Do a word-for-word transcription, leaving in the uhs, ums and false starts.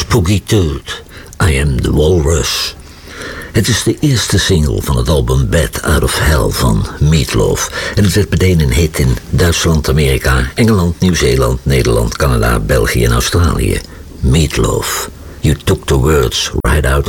Spooky Tooth, I Am The Walrus. Het is de eerste single van het album Bat Out of Hell van Meatloaf. En het werd meteen een hit in Duitsland, Amerika, Engeland, Nieuw-Zeeland, Nederland, Canada, België en Australië. Meatloaf, You Took the Words Right Out